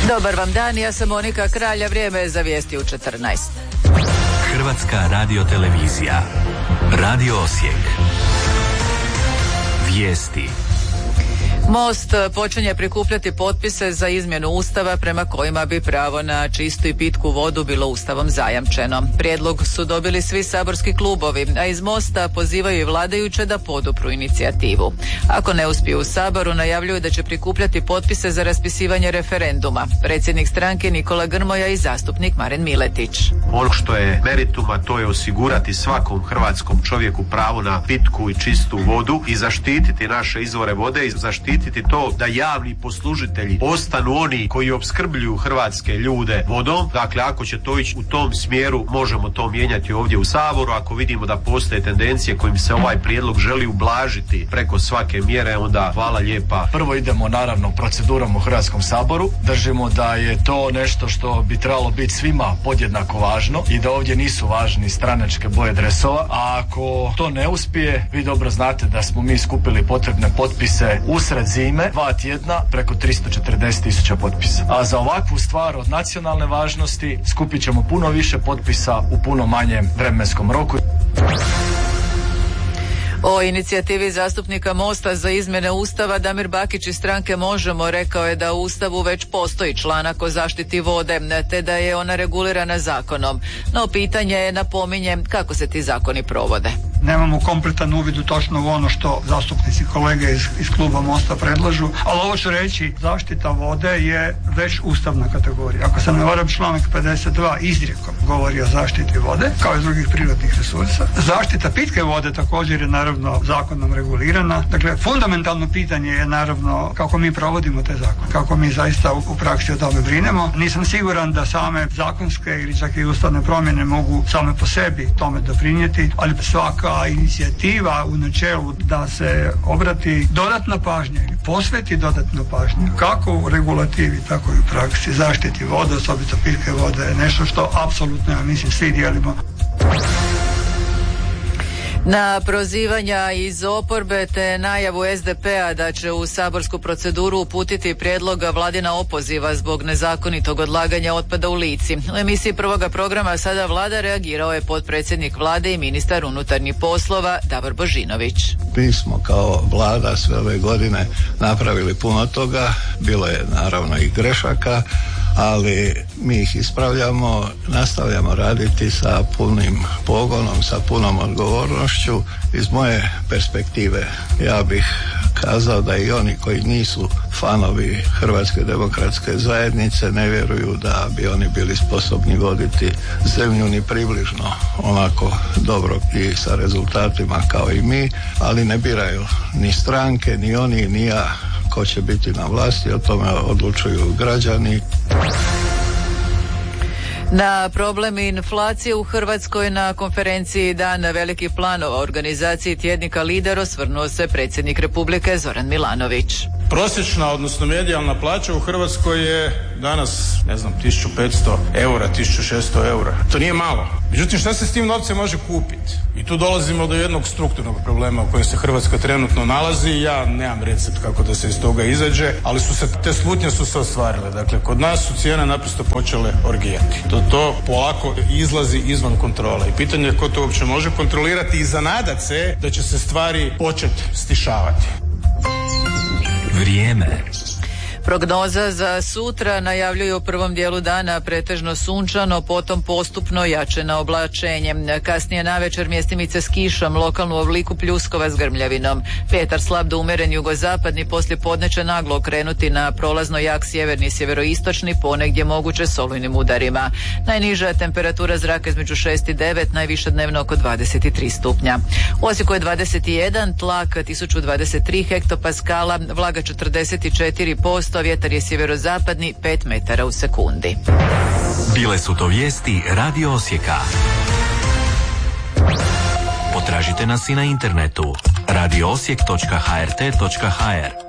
Dobar vam dan, ja sam Monika Kralja, vrijeme je za vijesti u 14. Hrvatska radiotelevizija. Radio Osijek. Vijesti. Most počinje prikupljati potpise za izmjenu Ustava prema kojima bi pravo na čistu i pitku vodu bilo Ustavom zajamčeno. Prijedlog su dobili svi saborski klubovi, a iz Mosta pozivaju i vladajuće da podupru inicijativu. Ako ne uspiju u Saboru, najavljuju da će prikupljati potpise za raspisivanje referenduma. Predsjednik stranke Nikola Grmoja i zastupnik Marin Miletić. Ono što je meritum, a to je osigurati svakom hrvatskom čovjeku pravo na pitku i čistu vodu i zaštititi naše izvore vode i zaštititi to da javni poslužitelji ostanu oni koji opskrbljuju hrvatske ljude vodom. Dakle, ako će to ići u tom smjeru, možemo to mijenjati ovdje u Saboru. Ako vidimo da postoje tendencije kojim se ovaj prijedlog želi ublažiti preko svake mjere, onda hvala lijepa. Prvo idemo naravno procedurom u Hrvatskom saboru. Držimo da je to nešto što bi trebalo biti svima podjednako važno i da ovdje nisu važni stranačke boje dresova. A ako to ne uspije, vi dobro znate da smo mi skupili potrebne potpise usred zime, 2 tjedna, preko 340.000 potpisa. A za ovakvu stvar od nacionalne važnosti skupit ćemo puno više potpisa u puno manjem vremenskom roku. O inicijativi zastupnika Mosta za izmjene Ustava Damir Bakić iz stranke Možemo rekao je da u Ustavu već postoji članak o zaštiti vode, te da je ona regulirana zakonom. No pitanje je, napominje, kako se ti zakoni provode. Nemamo kompletan uvid u točno u ono što zastupnici kolege iz kluba Mosta predlažu, ali ovo ću reći, zaštita vode je već ustavna kategorija. Ako se ne varam, članak 52 izrijekom govori o zaštiti vode, kao i drugih prirodnih resursa. Zaštita pitke vode također je naravno zakonom regulirana. Dakle, fundamentalno pitanje je naravno kako mi provodimo te zakone, kako mi zaista u praksi o tome brinemo. Nisam siguran da same zakonske ili čak i ustavne promjene mogu same po sebi tome doprinijeti, ali svaka inicijativa u načelu da se obrati dodatna pažnja ili posveti dodatna pažnja kako u regulativi, tako i u praksi zaštiti vode, osobito pitke vode, je nešto što apsolutno, ja mislim, svi dijelimo. Na prozivanja iz oporbe te najavu SDP-a da će u saborsku proceduru uputiti prijedlog vladina opoziva zbog nezakonitog odlaganja otpada u Lici. U emisiji Prvoga programa Sada Vlada reagirao je potpredsjednik Vlade i ministar unutarnjih poslova Davor Božinović. Mi smo kao Vlada sve ove godine napravili puno toga, bilo je naravno i grešaka, ali mi ih ispravljamo, nastavljamo raditi sa punim pogonom, sa punom odgovornošću. Iz moje perspektive ja bih kazao da i oni koji nisu fanovi Hrvatske demokratske zajednice ne vjeruju da bi oni bili sposobni voditi zemlju ni približno onako dobro i sa rezultatima kao i mi, ali ne biraju ni stranke, ni oni, ni ja ko će biti na vlasti, o tome odlučuju građani. Na problem inflacije u Hrvatskoj na konferenciji Dan velikih planova organizaciji tjednika Lider osvrnuo se predsjednik Republike Zoran Milanović. Prosječna, odnosno medijalna plaća u Hrvatskoj je danas, 1500 eura, 1600 eura. To nije malo. Međutim, šta se s tim novcem može kupiti? I tu dolazimo do jednog strukturnog problema u kojem se Hrvatska trenutno nalazi. Ja nemam recept kako da se iz toga izađe, ali te slutnje su se ostvarile. Dakle, kod nas su cijene naprosto počele orgijati. To polako izlazi izvan kontrole. I pitanje je ko to uopće može kontrolirati i zanadat se da će se stvari početi stišavati. Vrijeme. Prognoza za sutra najavljuje u prvom dijelu dana pretežno sunčano, potom postupno jačeno oblačenje. Kasnije navečer mjestimice s kišom, lokalnu obliku pljuskova s grmljavinom. Vjetar slab do umjeren jugozapadni, poslije podne će naglo okrenuti na prolazno jak sjeverni i sjeveroistočni, ponegdje moguće s olujnim udarima. Najniža temperatura zraka između 6 i 9, najviša dnevno oko 23 stupnja. U Osijeku je 21, tlak 1023 hektopaskala, vlaga 44%, vjetar je sjeverozapadni 5 metara u sekundi. Bile su to vijesti Radio Osijeka. Potražite nas i na internetu radioosijek.hrt.hr.